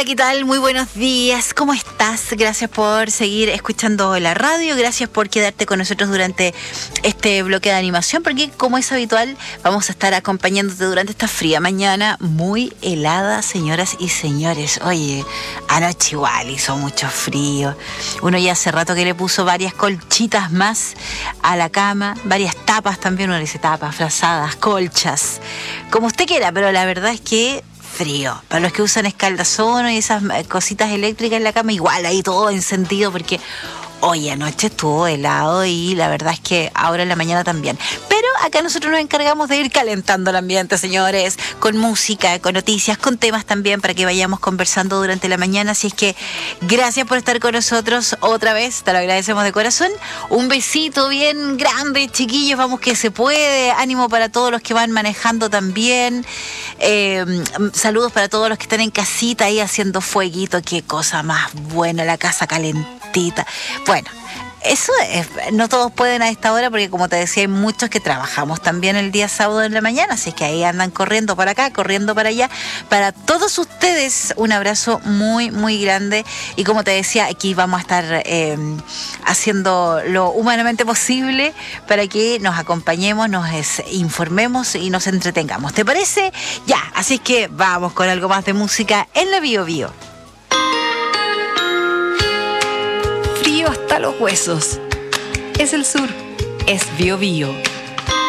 ¿qué tal? Muy buenos días. ¿Cómo estás? Gracias por seguir escuchando la radio. Gracias por quedarte con nosotros durante este bloque de animación, porque como es habitual, vamos a estar acompañándote durante esta fría mañana muy helada, señoras y señores. Oye, anoche igual hizo mucho frío. Uno ya hace rato que le puso varias colchitas más a la cama, varias tapas también. Uno le dice tapas, frazadas, colchas, como usted quiera, pero la verdad es que frío. Para los que usan escaldazono y esas cositas eléctricas en la cama, igual ahí todo encendido, porque hoy anoche estuvo helado y la verdad es que ahora en la mañana también. Pero acá nosotros nos encargamos de ir calentando el ambiente, señores, con música, con noticias, con temas también, para que vayamos conversando durante la mañana. Así es que gracias por estar con nosotros otra vez, te lo agradecemos de corazón. Un besito bien grande, chiquillos, vamos que se puede. Ánimo para todos los que van manejando también. Saludos para todos los que están en casita ahí haciendo fueguito. Qué cosa más buena, la casa calentita. Bueno, eso es, no todos pueden a esta hora, porque como te decía, hay muchos que trabajamos también el día sábado en la mañana, así que ahí andan corriendo para acá, corriendo para allá. Para todos ustedes, un abrazo muy, muy grande. Y como te decía, aquí vamos a estar haciendo lo humanamente posible para que nos acompañemos, nos informemos y nos entretengamos. ¿Te parece? Ya, así es que vamos con algo más de música en la Bio Bio. Hasta los huesos. Es el sur, es Bio Bio.